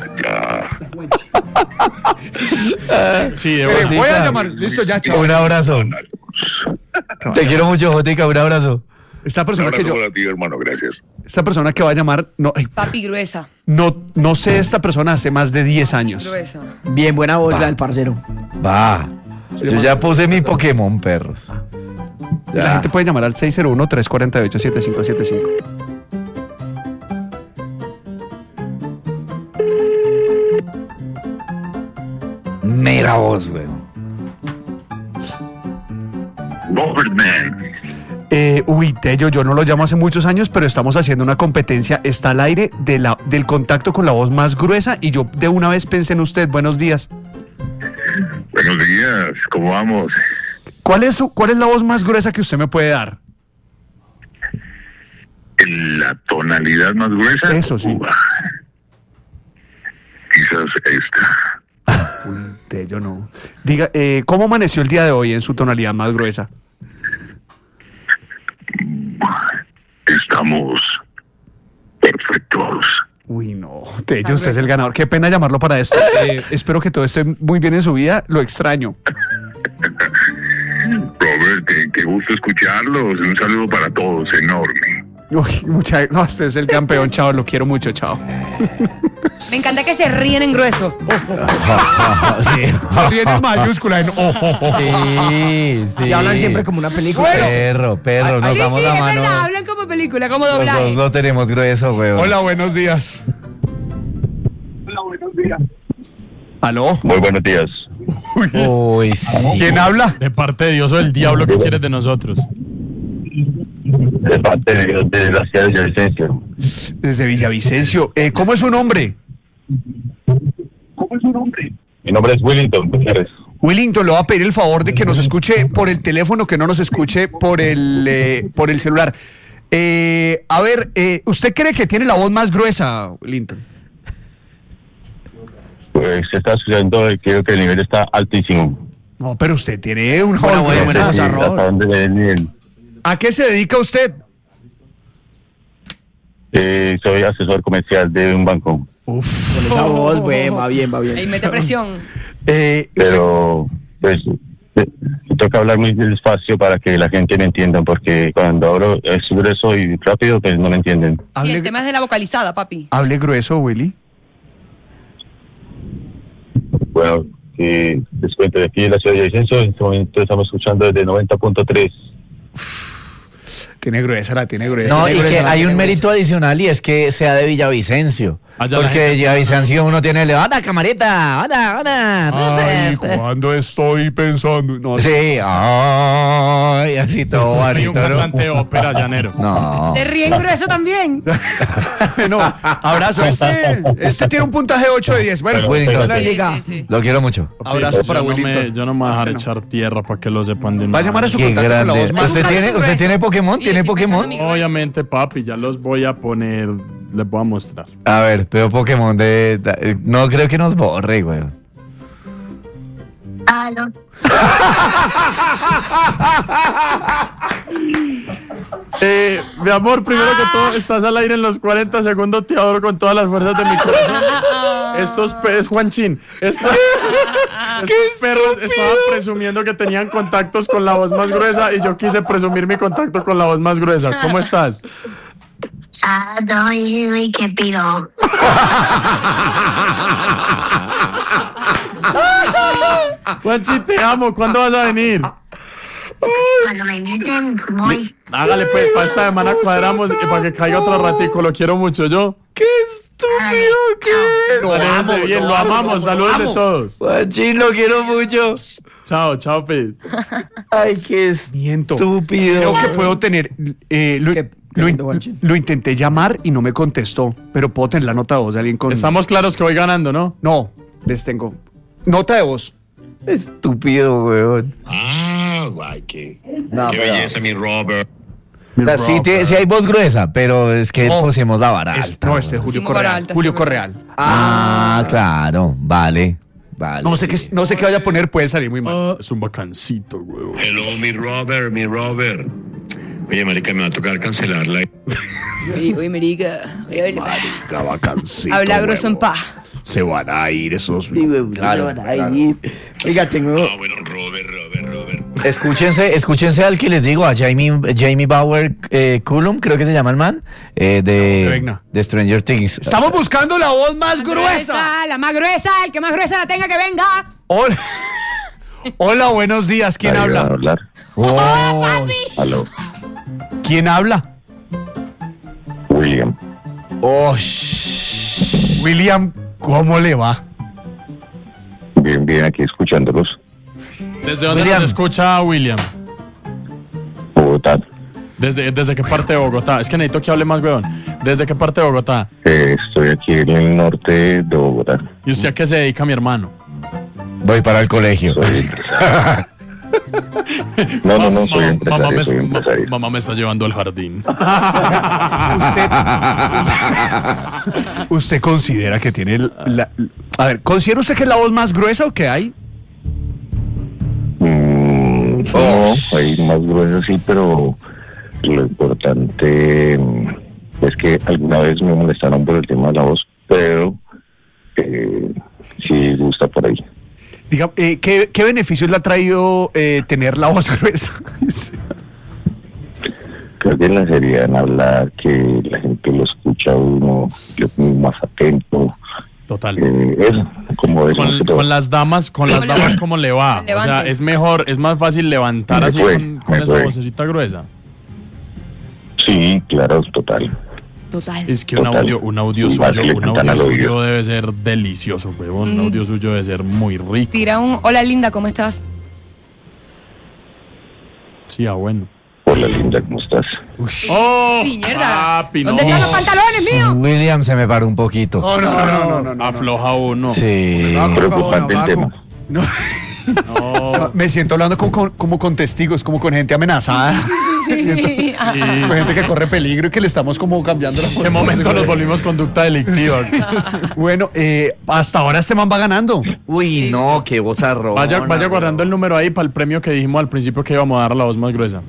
Sí, Voy a llamar. Listo, ya, chao. Un abrazo. Te quiero mucho, Jotica, un abrazo. Esta persona que yo. Para ti, hermano, gracias. Esta persona que va a llamar. No, Papi gruesa. no sé esta persona hace más de 10 años. Gruesa. Bien, buena voz la del parcero. Va. Yo ya puse mi Pokémon, perros. Ya. La gente puede llamar al 601-348-7575. Mera voz, güey. Tello, yo no lo llamo hace muchos años, pero estamos haciendo una competencia, está al aire, del contacto con la voz más gruesa, y yo de una vez pensé en usted. Buenos días. Buenos días, ¿cómo vamos? ¿Cuál es la voz más gruesa que usted me puede dar? La tonalidad más gruesa. Eso sí. Quizás esta. Tello, no. Diga, ¿cómo amaneció el día de hoy en su tonalidad más gruesa? Estamos perfectos. Uy, no, Tello, usted es el ganador. Qué pena llamarlo para esto. Espero que todo esté muy bien en su vida. Lo extraño. Robert, qué gusto escucharlos. Un saludo para todos, enorme. Uy, no, usted es el campeón, chao, lo quiero mucho, chao. Me encanta que se ríen en grueso. Se ríen en mayúscula, en Sí. Y hablan siempre como una película. Perro, nos damos la mano. Es verdad, hablan como película, como Los doblaje. dos lo tenemos grueso, güey. Hola, buenos días. ¿Aló? Muy buenos días. Uy, sí. ¿Quién habla? De parte de Dios o del diablo, ¿qué quieres de nosotros? De parte de Dios, de la ciudad de Villavicencio. Desde Villavicencio. ¿Cómo es su nombre? Mi nombre es Willington Gutiérrez. Willington, le voy a pedir el favor de que nos escuche por el teléfono, que no nos escuche por el celular. A ver, ¿usted cree que tiene la voz más gruesa, Willington? Pues se está escuchando y creo que el nivel está altísimo. No, pero usted tiene una Buena, voz buena, gruesa. buena. ¿Hasta dónde ve el nivel? ¿A qué se dedica usted? Soy asesor comercial de un banco. Uf. Con esa voz, güey, va bien. Ahí mete presión. Pero, pues, toca hablar muy despacio para que la gente me entienda, porque cuando hablo es grueso y rápido, pues no me entienden. Sí, el tema es de la vocalizada, papi. Hable grueso, Willy. Bueno, les cuento de aquí de la ciudad de Villavicencio. En este momento estamos escuchando desde 90.3. Tiene gruesa, la tiene gruesa. No, y Tiene que gruesa, hay tiene un gruesa. mérito adicional y es que sea de Villavicencio. Allá la Porque de gente- Villavicencio uno tiene el ¡hola, camarita! ¡Hola! Ay, cuando estoy pensando. No, Sí, ay, así todo Hay un bonito, ¿no? cantante de ópera llanero. No. Se ríen grueso también. no, abrazo. Este tiene un puntaje 8 de 10. Bueno, Willington. la liga. Sí. Lo quiero mucho. Abrazo para Willington. Yo no me voy a dejar echar tierra para que lo sepan de Va a nuevo. llamar a su Qué contacto con la grande. voz más. ¿Usted tiene Pokémon? Y ¿Tiene estoy pensando Pokémon? en mi grueso. Obviamente, papi, ya los voy a poner, les voy a mostrar. A ver, veo Pokémon no creo que nos borre, güey. Aló. Mi amor, primero que todo, estás al aire en los 40 segundos, te adoro con todas las fuerzas de mi corazón. Estos perros, Juanchín, estos perros estaban presumiendo que tenían contactos con la voz más gruesa y yo quise presumir mi contacto con la voz más gruesa. ¿Cómo estás? Ay, qué pido. Juanchi, te amo. ¿Cuándo vas a venir? Cuando me inviten, voy. Hágale pues, para esta semana cuadramos y para que caiga otro ratico. Lo quiero mucho, yo. ¡Qué estúpido que! Parece bien, lo amamos. Saludos de todos. Guachín, lo quiero mucho. Chao, chao, pues. Ay, qué Miento. estúpido. Creo que puedo tener. miento, Juanchi? Lo intenté llamar y no me contestó, pero puedo tener la nota de voz de alguien con. Estamos claros que voy ganando, ¿no? No, les tengo. Nota de voz. Estúpido, weón. Ah, guay, qué No, pero- belleza, mi Robert. O sea, sí hay voz gruesa, pero es que No. pusimos la vara alta. No, este es weón. Julio Pusimos vara Correal. alta, Julio sí, Correal. Ah, claro, vale. Vale, no sé qué vaya a poner, puede salir muy mal. Es un bacancito, güey. Hello, mi Robert. Oye, marica, me va a tocar cancelarla. Oye, marica. Marica, bacancito. Habla grosso en paz. Se van a ir esos. Claro. Oiga, tengo. Bueno, Robert. Escúchense al que les digo, a Jamie Bauer Cullum, creo que se llama el man, de Stranger Things. Estamos buscando la voz más gruesa. La más gruesa, el que más gruesa la tenga que venga. Hola, buenos días. ¿Quién habla? Hablar. ¡Oh, papi! Aló. ¿Quién habla? William. William, ¿cómo le va? Bien, aquí escuchándolos. ¿Desde dónde nos escucha William? Bogotá. ¿Desde qué parte de Bogotá? Es que necesito que hable más, weón. ¿Desde qué parte de Bogotá? Estoy aquí en el norte de Bogotá. ¿Y usted a qué se dedica, mi hermano? Voy para el colegio. No, soy empresario. Mamá me está llevando al jardín. ¿Usted considera que tiene a ver, ¿considera usted que es la voz más gruesa o que hay? No, hay más gruesas sí, pero lo importante es que alguna vez me molestaron por el tema de la voz, pero sí gusta por ahí. Diga, ¿qué beneficios le ha traído tener la voz gruesa? Creo que la seriedad en hablar, que la gente lo escucha a uno, yo soy más atento. Total. Eso, como con las damas, ¿cómo le va? O sea, es más fácil levantar así con esa vocecita gruesa. Sí, claro, total. Es que un audio suyo debe ser delicioso, huevón. Un audio suyo debe ser muy rico. Tira un hola linda, ¿cómo estás? Sí, bueno. Hola linda, ¿cómo estás? ¡Oh! ¡Mierda! Papi, ¿Dónde están los pantalones, mío? William se me paró un poquito. No. Afloja uno. Sí. Preocupante el tema. No. Me siento hablando como con testigos, como con gente amenazada. Sí. Con gente que corre peligro y que le estamos como cambiando la ¿En qué momento nos volvimos conducta delictiva? Bueno, hasta ahora este man va ganando. Uy, no, qué vozarrón. Vaya guardando el número ahí para el premio que dijimos al principio que íbamos a dar a la voz más gruesa.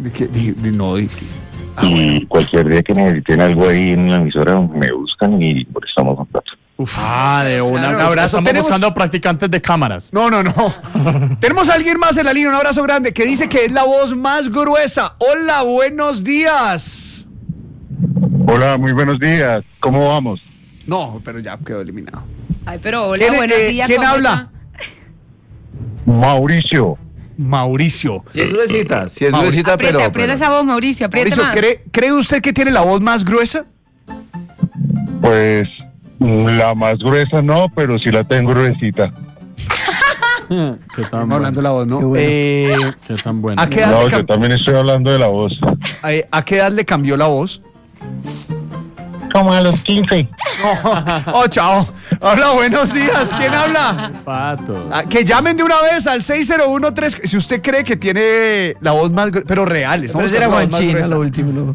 Y cualquier día que necesiten algo ahí en la emisora me buscan y estamos en plato. De un abrazo. Estamos buscando practicantes de cámaras. No. Tenemos a alguien más en la línea, un abrazo grande, que dice que es la voz más gruesa. Hola, buenos días. Hola, muy buenos días. ¿Cómo vamos? No, pero ya quedó eliminado. Ay, pero hola, buenos días. ¿Quién habla? Mauricio. Si es gruesita, pero... Aprieta esa voz, Mauricio, aprieta más. ¿Cree usted que tiene la voz más gruesa? Pues la más gruesa no, pero sí la tengo gruesita. ¿Qué tan bueno? Hablando de la voz, ¿no? Bueno. ¿Qué tan bueno? No, yo también estoy hablando de la voz. ¿A qué edad le cambió la voz? Como a los 15. Chao. Hola, buenos días. ¿Quién habla? Pato. Que llamen de una vez al 601-3. Si usted cree que tiene la voz más gruesa, pero real. Pero era Guanchina lo último.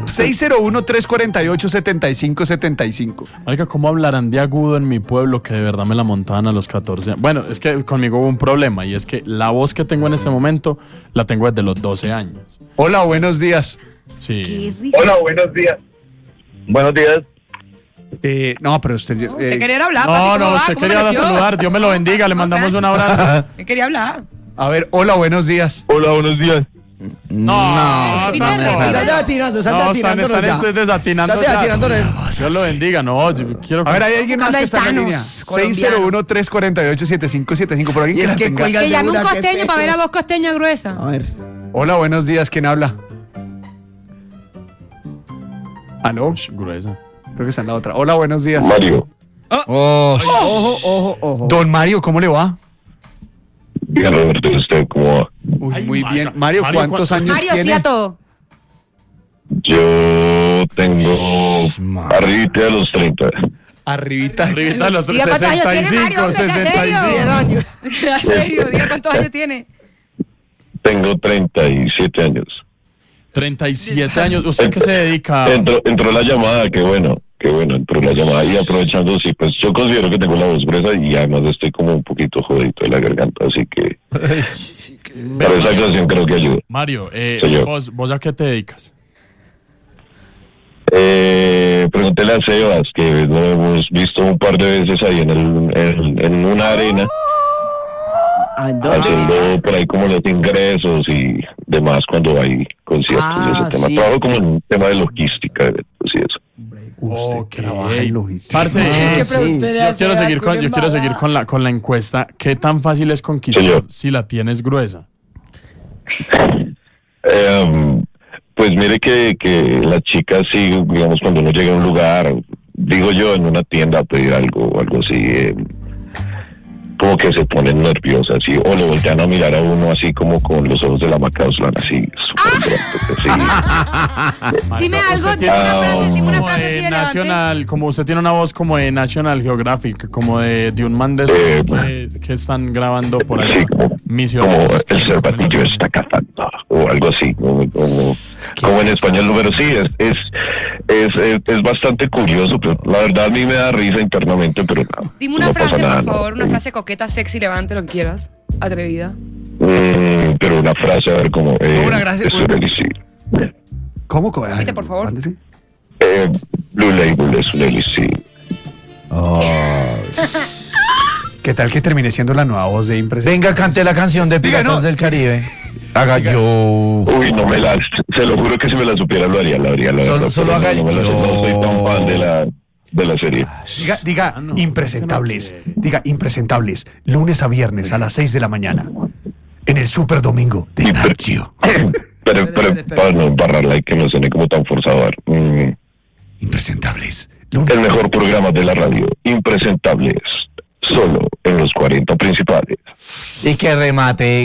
601-348-7575. Oiga, ¿cómo hablarán de agudo en mi pueblo que de verdad me la montaban a los 14 años? Bueno, es que conmigo hubo un problema y es que la voz que tengo en este momento la tengo desde los 12 años. Hola, buenos días. Sí. Hola, buenos días. Buenos días. No, pero usted... ¿Usted quería hablar? No, usted quería saludar. Dios me lo bendiga. Le mandamos un abrazo. ¿Qué quería hablar? A ver, hola, buenos días. Hola, buenos días. No, Está tirando ya. Estoy desatinando. Dios lo bendiga. No, yo quiero... A ver, hay alguien más que está en la línea. 601-348-7575. Por alguien que llame un costeño para ver a dos costeñas gruesas. A ver. Hola, buenos días. ¿Quién habla? ¿Aló? Gruesa. Creo que está en la otra. Hola, buenos días. Mario. Ojo. Don Mario, ¿cómo le va? Bien, Roberto, ¿usted cómo va? Muy bien. Mario, ¿cuántos años Mario, tiene? sí a todo. Yo tengo arribita de los 30. Arribita de los Diga cuántos años tiene Mario, 65. ¿A serio? Diga cuántos años tiene. Tengo 37 años. 37 años. ¿Usted qué se dedica? Entró la llamada, qué bueno. bueno, entró la llamada y aprovechando, sí, pues yo considero que tengo la voz gruesa y además estoy como un poquito jodito de la garganta, así que para esa canción creo que ayuda. Mario, ¿vos a qué te dedicas? Pregúntele a Sebas, que lo hemos visto un par de veces ahí en una arena, haciendo por ahí como los ingresos y demás cuando hay conciertos y ese tema. Trabajo como en un tema de logística, así eso. Usted trabaja en logística. Parce, yo quiero seguir con la encuesta. ¿Qué tan fácil es conquistar si la tienes gruesa? Pues mire que las chicas sí, digamos, cuando uno llega a un lugar, digo yo, en una tienda a pedir algo o algo así, como que se ponen nerviosas, ¿sí? O lo voltean a mirar a uno así como con los ojos de la Macauslan, así, súper Dime algo, dime una frase así de National, como usted tiene una voz como de National Geographic, como de un man de que están grabando por ahí. Sí, como el cervatillo está cazando, o algo así, como en español, pero sí, es bastante curioso, pero la verdad a mí me da risa internamente, pero no. Dime una frase, por favor, una frase coqueta, sexy, levante, lo que quieras, atrevida. Pero una frase, a ver, como... una frase... ¿Cómo? Repite, por favor. Blue Label es un elixir. ¿Qué tal que termine siendo la nueva voz de Impresentable? Venga, cante la canción de Piratas del Caribe. Haga yo. Uy, no se lo juro que si me la supiera lo haría. Solo haga yo. No soy tan fan de la serie. Diga Impresentables. Diga Impresentables. Lunes a viernes a las 6 de la mañana. En el Super Domingo de Nacho. Pero para no embarrarla y que no suene como tan forzado. Impresentables. El mejor programa de la radio. Impresentables. Solo en los 40 principales. Y que remate.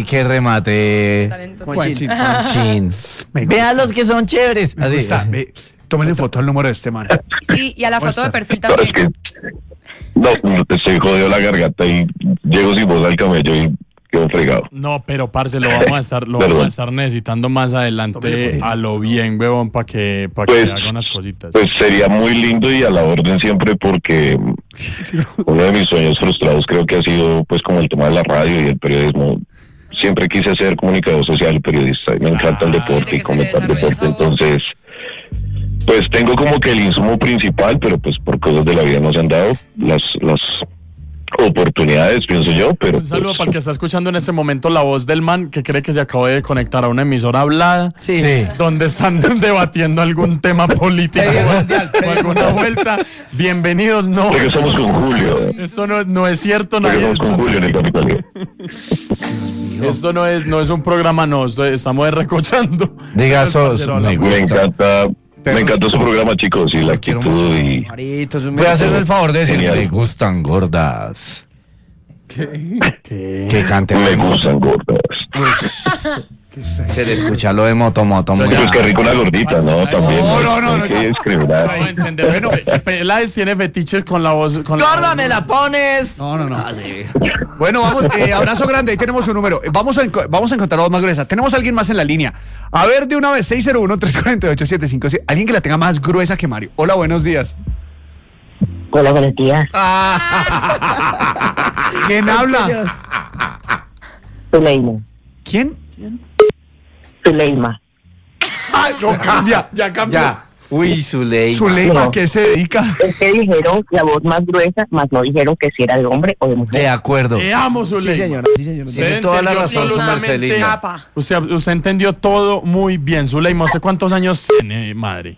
Juanchín. Vea los que son chéveres. Así. Tómenle foto al número de este man. Sí, y a la foto de perfil también. No, estoy jodido la garganta y llego sin voz al camello y quedo fregado. No, pero parce, lo vamos a estar necesitando más adelante a lo bien, huevón, para que haga unas cositas. Pues sería muy lindo y a la orden siempre, porque uno de mis sueños frustrados creo que ha sido pues como el tema de la radio y el periodismo. Siempre quise ser comunicador social y periodista. Me encanta el deporte y comentar deporte, entonces pues tengo como que el insumo principal, pero pues por cosas de la vida no se han dado las oportunidades, pienso yo, pero... Un saludo para el que está escuchando en este momento la voz del man que cree que se acaba de conectar a una emisora hablada, donde están debatiendo algún tema político o alguna vuelta. Bienvenidos, no. Porque estamos con Julio. Esto no es cierto. Estamos con Julio en el Capitolio. Esto no es un programa, estamos recochando. Diga, me encantó su programa, chicos, y la actitud y... Voy a hacerle el favor de decir, me gustan gordas. Que canten. Me gustan gordas. Se le escucha lo de moto. Pues qué rico una gordita, ¿no? También. No. Que discriminar. Bueno, Peláez tiene fetiches con la voz. ¡Gorda, me la pones! No. Bueno, vamos, abrazo grande, ahí tenemos un número. Vamos a encontrar la voz más gruesa. Tenemos a alguien más en la línea. A ver, de una vez, 601-348-757. Alguien que la tenga más gruesa que Mario. Hola, buenos días. Hola, buenos días. ¿Quién habla? Zuleima. ¿Quién? Zuleima. Ya cambia. Uy, Zuleima. Zuleima, ¿a qué se dedica? Es que dijeron la voz más gruesa, más no dijeron que si era de hombre o de mujer. De acuerdo. Te amo, Zuleima. Sí, señora. Tiene toda la razón, su Marcelina. Usted entendió todo muy bien, Zuleima. ¿Usted cuántos años tiene, madre?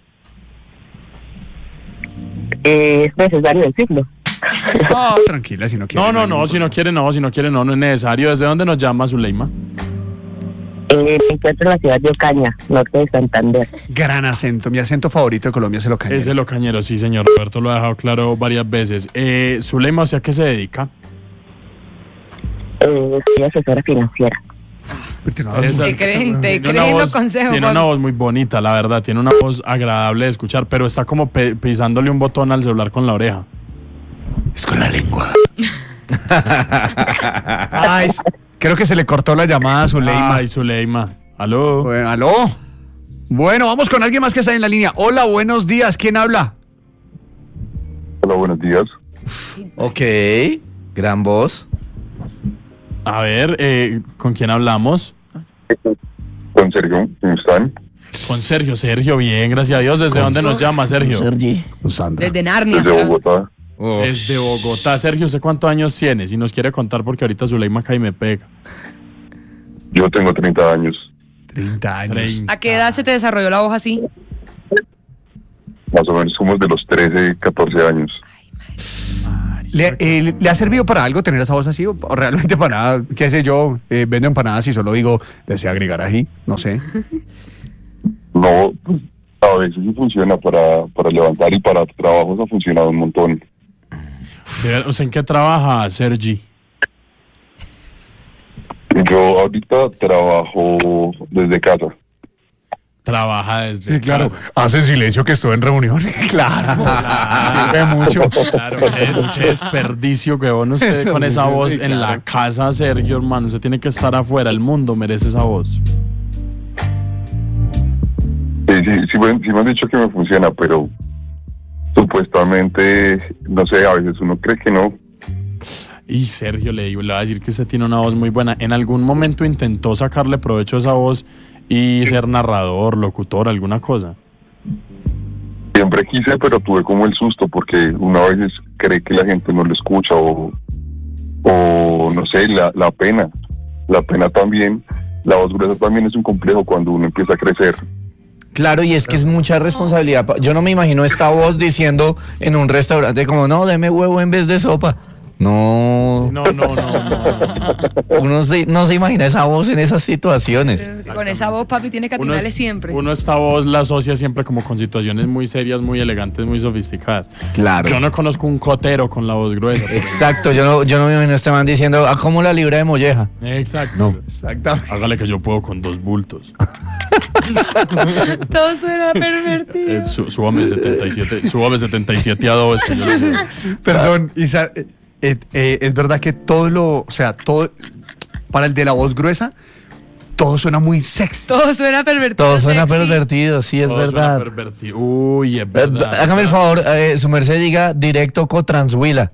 Es necesario decirlo. Tranquila, si no quiere. No, si no quiere, no es necesario. ¿Desde dónde nos llama, Zuleima? Me encuentro en la ciudad de Ocaña, norte de Santander. Gran acento, mi acento favorito de Colombia es el ocañero. Es el ocañero, sí, señor. Roberto lo ha dejado claro varias veces. Zuleima, ¿a qué se dedica? Soy asesora financiera. Te creen los consejos. Tiene una voz muy bonita, la verdad. Tiene una voz agradable de escuchar, pero está como pisándole un botón al celular con la oreja. Es con la lengua. Creo que se le cortó la llamada a Zuleima. Ay, Zuleima. ¿Aló? Bueno, vamos con alguien más que está en la línea. Hola, buenos días. ¿Quién habla? Hola, buenos días. Ok, gran voz. A ver, ¿con quién hablamos? Con Sergio, ¿cómo están? Con Sergio, bien, gracias a Dios. ¿Desde dónde nos llama, Sergio? Sergi. Desde Narnia. Desde Bogotá. Desde Bogotá. Sergio, ¿usted cuántos años tiene? Si nos quiere contar, porque ahorita Zuleima acá y me pega. Yo tengo 30 años. 30 años. ¿A qué edad se te desarrolló la voz así? Más o menos somos de los 13, 14 años. ¿Le ha servido para algo tener esa voz así o realmente para nada? ¿Qué sé yo? Vendo empanadas y solo digo, desea agregar ají, no sé. No, pues, a veces sí funciona para levantar y para trabajos ha funcionado un montón. O sea, ¿en qué trabaja, Sergi? Yo ahorita trabajo desde casa. Trabaja desde Sí, claro. casa. Hace silencio que estoy en reunión. Claro. Sirve mucho. Claro, qué desperdicio, que bueno, usted con esa voz Sí, en la casa, Sergio, hermano. Usted tiene que estar afuera. El mundo merece esa voz. Sí me han dicho que me funciona, pero supuestamente, no sé, a veces uno cree que no. Y Sergio, le va a decir que usted tiene una voz muy buena. ¿En algún momento intentó sacarle provecho a esa voz y ser narrador, locutor, alguna cosa? Siempre quise, pero tuve como el susto porque uno a veces cree que la gente no lo escucha o no sé, la pena. La pena también, la voz gruesa también es un complejo cuando uno empieza a crecer. Claro, y es que es mucha responsabilidad. Yo no me imagino esta voz diciendo en un restaurante como, no, deme huevo en vez de sopa. No. Sí, no. Uno no se imagina esa voz en esas situaciones. Con esa voz, papi, tiene que atinarle siempre. Uno esta voz la asocia siempre como con situaciones muy serias, muy elegantes, muy sofisticadas. Claro. Yo no conozco un cotero con la voz gruesa. Exacto, yo no me imagino a este man diciendo, ¿cómo la libra de molleja? Exacto. No. Exactamente. Hágale que yo puedo con 2 bultos. Todo suena pervertido. Súbame 77 a 2. Que yo lo sé. Perdón, Isa, es verdad que todo para el de la voz gruesa, todo suena muy sexy. Todo suena pervertido. Todo suena sexy. pervertido, sí, es Todo verdad. suena pervertido. Uy, es verdad. Hágame el favor, su merced diga directo Cotranshuila.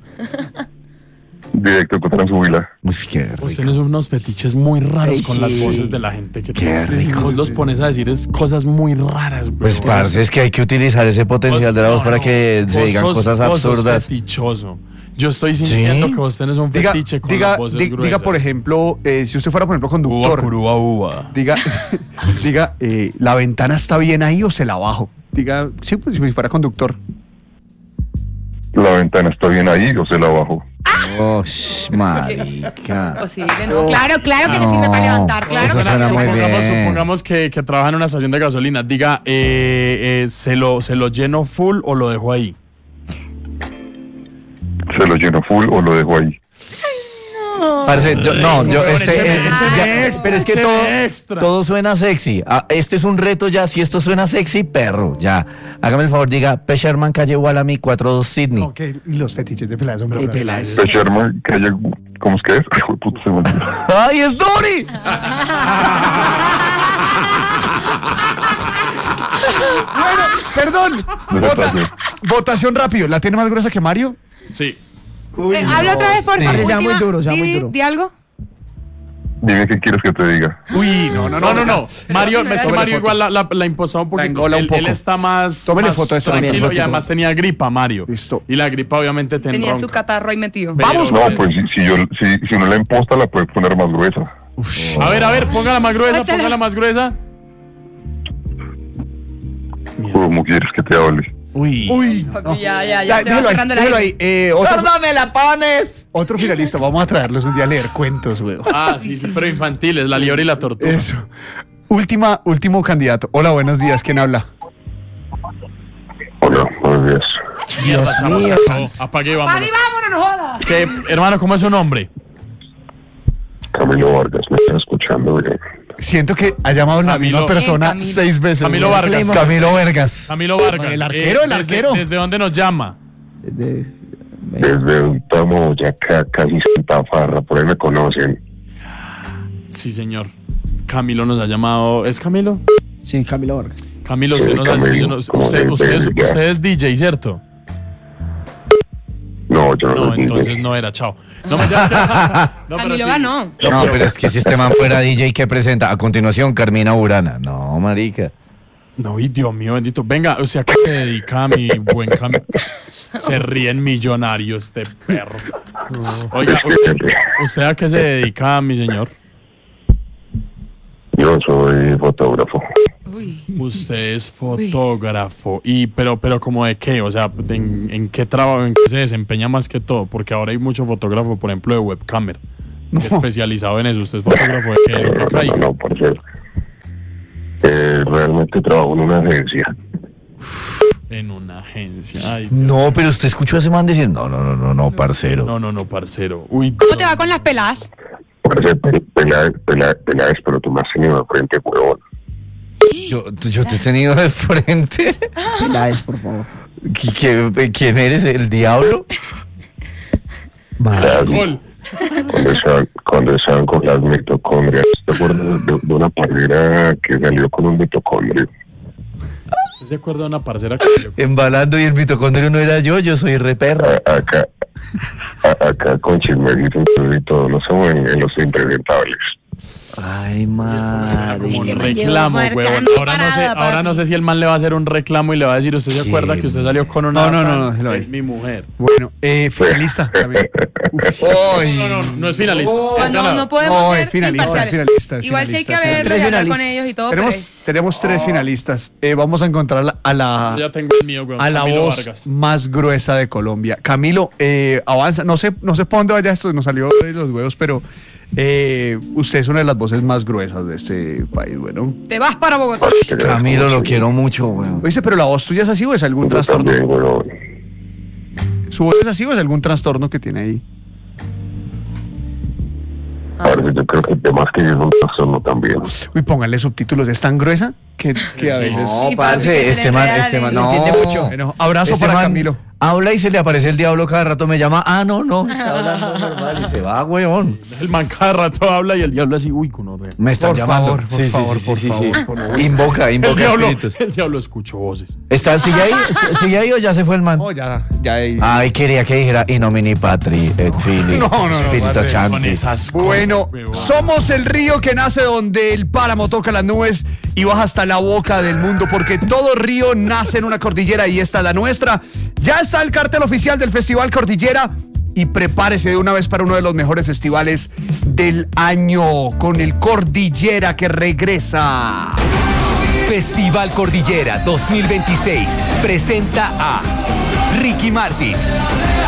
Directo contra su huila. Qué rico. Vos tenés unos fetiches muy raros con las voces de la gente que Qué rico. Vos los pones a decir cosas muy raras, güey. Pues parce, es que hay que utilizar ese potencial de la voz para que se digan cosas Vos sos absurdas. fetichoso. Yo estoy sintiendo que vos tenés un fetiche con las voces gruesas. Diga, por ejemplo, si usted fuera, por ejemplo, conductor. Uva. Diga, ¿la ventana está bien ahí o se la bajo? Diga, sí, pues si fuera conductor. La ventana está bien ahí o se la bajo. Oh, marica. Posible, ¿no? Claro que le sirve para levantar. Claro Eso que suena muy bien. Supongamos que trabaja en una estación de gasolina. Diga, ¿se lo lleno full o lo dejo ahí? ¿Se lo lleno full o lo dejo ahí? Parce, pero es que todo suena sexy. Este es un reto ya. Si esto suena sexy, perro, ya. Hágame el favor, diga Pesherman, calle Wallaby, 42 Sydney. Ok, los fetiches de Peláez son muy Peláez. Sherman, calle, ¿cómo es que es? Ay, hijo de puta, se me olvidó. ¡Ay, es Dory! Bueno, perdón. Votación rápido. ¿La tiene más gruesa que Mario? Sí. Habla otra vez, por favor. Se llama muy duro, se llama muy duro. Di algo. Dime qué quieres que te diga. Uy, no. Mario, es que Mario igual la impostó un poquito. Él está más, Tómele más foto de esta tranquilo también. y además tenía gripa, Mario. Listo. Y la gripa obviamente te Tenía enronca. su catarro ahí metido. Vamos. No, pues si uno la imposta la puede poner más gruesa. A ver, póngala más gruesa. ¿Cómo quieres que te hable? Uy. Papi, ya se va cerrando la déjalo aire. ahí. ¡Dónde la pones! Otro finalista. Vamos a traerlos un día a leer cuentos, güey. Sí, pero infantiles, la liebre y la tortuga. Eso. Último candidato. Hola, buenos días. ¿Quién habla? Hola, buenos días. Dios mío. Apague y vámonos. Mari, vámonos, no jodas. ¿Qué, hermano, cómo es su nombre? Camilo Vargas, me están escuchando bien. Siento que ha llamado la misma persona Camilo. 6 veces. Camilo Vargas. Camilo Vergas. Camilo Vargas. El arquero. ¿Desde dónde nos llama? Desde un tomo ya casi Santa Farra, por ahí me conocen. Sí, señor. Camilo nos ha llamado. ¿Es Camilo? Sí, Camilo Vargas. Camilo, Sí, usted Camilo, usted es DJ, ¿cierto? yo no soy entonces DJ. no era, chao. No, pero Camilo ganó. No, pero es que si este man fuera DJ, ¿qué presenta? A continuación, Carmina Burana. No, marica. No, y Dios mío, bendito. Venga, o sea, ¿qué se dedica a mi buen Camilo? Se ríen millonarios este perro. Oiga, ¿usted a qué se dedica, mi señor? Yo soy fotógrafo. Usted es fotógrafo. Pero ¿como de qué? O sea, ¿en qué trabajo, en qué se desempeña más que todo? Porque ahora hay mucho fotógrafo, por ejemplo, de webcamer, especializado en eso. ¿Usted es fotógrafo de qué? ¿De lo que caiga? No, por cierto. Realmente trabajo en una agencia. En una agencia. Ay, no, pero usted escuchó a ese man decir, no, parcero. No, parcero. Uy, ¿Cómo te va con las pelas? Parece peláez, pero tú me has tenido de frente, huevón. Yo te he tenido de frente. Peláez, por favor. ¿Quién eres? ¿El diablo? Gol. Cuando estaban con las mitocondrias, ¿te acuerdas de una parrera que salió con un mitocondrio? ¿Usted se acuerda de una parcera que embalando y el mitocondrio no era yo soy re perra? Acá con chismecitos y todo, no somos en los impresentables. Ay, madre. Como un reclamo, huevón. Ahora no sé si el man le va a hacer un reclamo y le va a decir, ¿usted se acuerda que usted salió con una? No. Es mi mujer. Bueno, finalista también. No es finalista. No podemos ser finalista. Igual sí hay que hablar con ellos y todo. Tenemos tres finalistas. Vamos a encontrar a la voz Vargas, más gruesa de Colombia. Camilo, avanza. No sé por dónde vaya esto, nos salió de los huevos, pero usted es una de las voces más gruesas de este país, bueno. Te vas para Bogotá. Camilo, lo quiero mucho, weón. Oye, pero la voz tuya es así o es algún trastorno? ¿Su voz es así o es algún trastorno que tiene ahí? Yo creo que temas que es un trastorno también. Uy, pónganle subtítulos. ¿Es tan gruesa? Que a veces... No, parce, este man no entiende mucho. Bueno, abrazo para Camilo. Habla y se le aparece el diablo cada rato, me llama, no, está hablando normal y se va, weón. El man cada rato habla y el diablo así, uy, me están llamando. Por favor. Invoca espíritus. El diablo escuchó voces. ¿Sigue ahí o ya se fue el man? Oh, ya ahí. Ay, quería que dijera in nomine Patri et Filii Spiritus Sancti. Bueno, somos el río que nace donde el páramo toca las nubes y baja hasta la boca del mundo, porque todo río nace en una cordillera y esta es la nuestra. Ya está el cartel oficial del Festival Cordillera y prepárese de una vez para uno de los mejores festivales del año con el Cordillera que regresa. Festival Cordillera 2026 presenta a Ricky Martin,